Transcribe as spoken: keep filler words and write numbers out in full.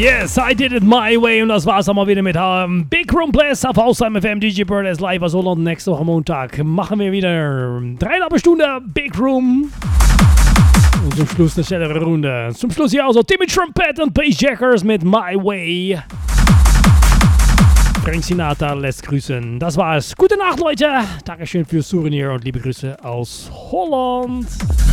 Yes, I did it my way und das war's auch mal wieder mit um, Big Room Blast auf Hausheim F M. D J Bird ist live aus Holland. Nächste Woche Montag machen wir wieder dreieinhalb Stunden Big Room. Und zum Schluss eine schnellere Runde. Zum Schluss hier also Timmy Trumpet und Bassjackers mit My Way. Frank Sinatra lässt grüßen. Das war's. Gute Nacht, Leute. Dankeschön fürs Souvenir und liebe Grüße aus Holland.